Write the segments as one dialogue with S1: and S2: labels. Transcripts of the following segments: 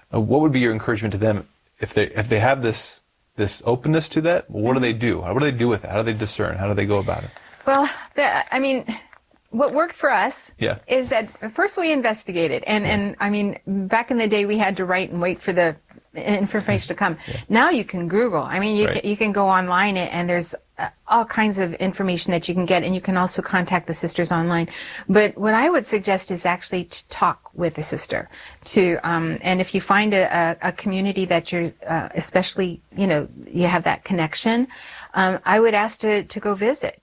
S1: what would be your encouragement to them if they have this openness to that? What do they do? What do they do with it? How do they discern? How do they go about it?
S2: Well, what worked for us is that first we investigated, and I mean, back in the day we had to write and wait for the information to come. Now you can Google. I mean, you can go online and there's all kinds of information that you can get, and you can also contact the sisters online. But what I would suggest is actually to talk with a sister. And if you find a community that you're especially, you have that connection, I would ask to go visit.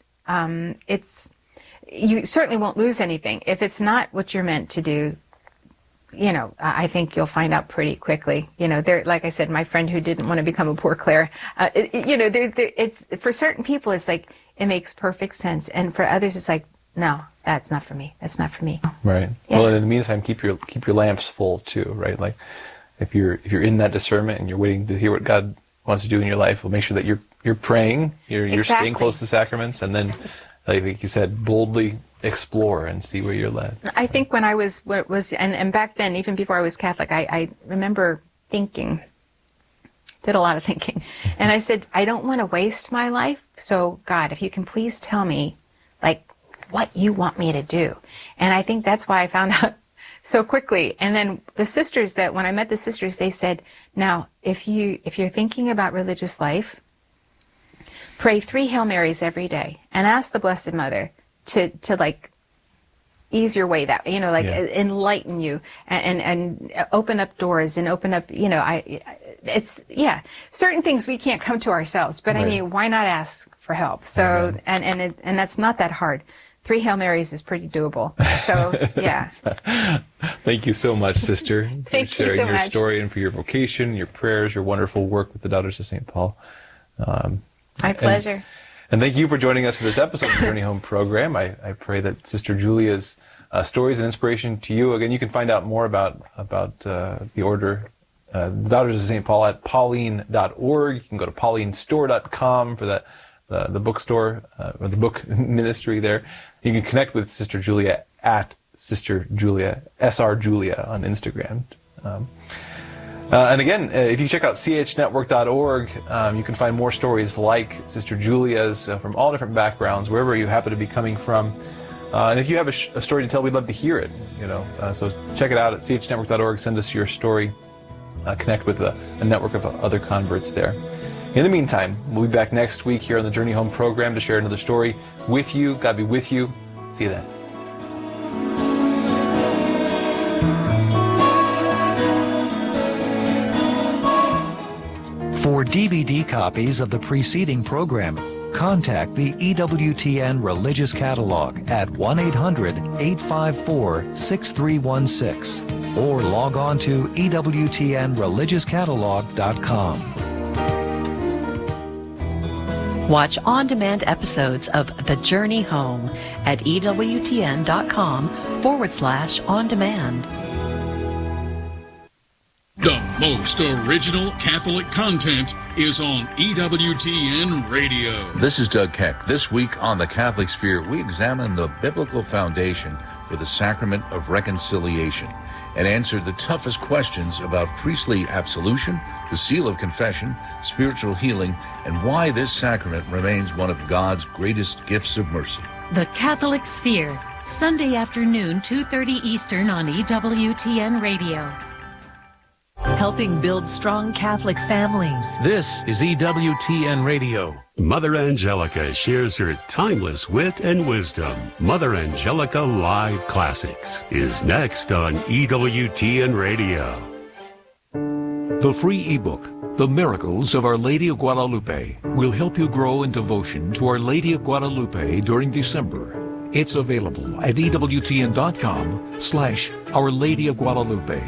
S2: You certainly won't lose anything. If it's not what you're meant to do, I think you'll find out pretty quickly. Like I said, my friend who didn't want to become a Poor Clare, it's for certain people, it's like it makes perfect sense, and for others, it's like, no, that's not for me. That's not for me.
S1: Right. Yeah. Well, in the meantime, keep your lamps full too, right? Like, if you're in that discernment and you're waiting to hear what God wants to do in your life, well, make sure that you're praying, you're staying close to the sacraments, and then, like you said, boldly explore and see where you're led.
S2: I think when I was and back then, even before I was Catholic, I remember thinking, did a lot of thinking, and I said, I don't want to waste my life, so God, if you can please tell me, like, what you want me to do. And I think that's why I found out so quickly. And then when I met the sisters, they said, now, if you're thinking about religious life, pray 3 Hail Marys every day and ask the Blessed Mother to like ease your way that, enlighten you and open up doors and open up, certain things we can't come to ourselves, but right. I mean, why not ask for help? So, right. and that's not that hard. 3 Hail Marys is pretty doable. So, yeah.
S1: Thank you so much, Sister,
S2: for
S1: sharing your story and for your vocation, your prayers, your wonderful work with the Daughters of St. Paul.
S2: My pleasure.
S1: And thank you for joining us for this episode of the Journey Home program. I pray that Sister Julia's stories and inspiration to you. Again, you can find out more about the order, the Daughters of St. Paul at Pauline.org. You can go to paulinestore.com for the bookstore or the book ministry there. You can connect with Sister Julia at Sister Julia, SR Julia on Instagram. And again, if you check out chnetwork.org, you can find more stories like Sister Julia's from all different backgrounds, wherever you happen to be coming from. And if you have a story to tell, we'd love to hear it. So check it out at chnetwork.org. Send us your story. Connect with a network of other converts there. In the meantime, we'll be back next week here on the Journey Home program to share another story with you. God be with you. See you then.
S3: For DVD copies of the preceding program, contact the EWTN Religious Catalog at 1-800-854-6316 or log on to EWTNReligiousCatalog.com.
S4: Watch on-demand episodes of The Journey Home at EWTN.com/on-demand.
S5: The most original Catholic content is on EWTN Radio.
S6: This is Doug Keck. This week on The Catholic Sphere, we examine the biblical foundation for the sacrament of reconciliation and answer the toughest questions about priestly absolution, the seal of confession, spiritual healing, and why this sacrament remains one of God's greatest gifts of mercy.
S7: The Catholic Sphere, Sunday afternoon, 2:30 Eastern on EWTN Radio.
S4: Helping build strong Catholic families.
S8: This is EWTN Radio.
S9: Mother Angelica shares her timeless wit and wisdom. Mother Angelica Live Classics is next on EWTN Radio.
S8: The free ebook, The Miracles of Our Lady of Guadalupe, will help you grow in devotion to Our Lady of Guadalupe during December. It's available at EWTN.com/Our Lady of Guadalupe.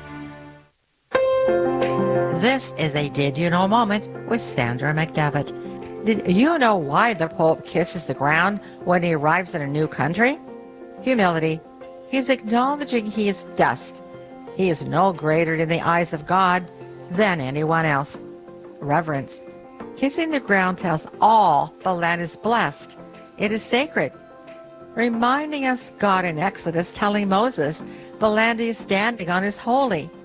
S10: This is a Did You Know moment with Sandra McDevitt. Did you know why the Pope kisses the ground when he arrives in a new country? Humility. He's acknowledging he is dust. He is no greater in the eyes of God than anyone else. Reverence. Kissing the ground tells all the land is blessed. It is sacred. Reminding us God in Exodus telling Moses the land he is standing on is holy.